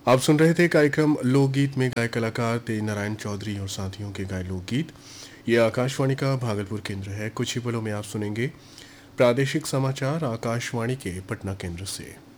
आप सुन रहे थे कार्यक्रम लोकगीत में गायक कलाकार तेज नारायण चौधरी और साथियों के गाए लोकगीत। ये आकाशवाणी का भागलपुर केंद्र है। कुछ ही पलों में आप सुनेंगे प्रादेशिक समाचार आकाशवाणी के पटना केंद्र से।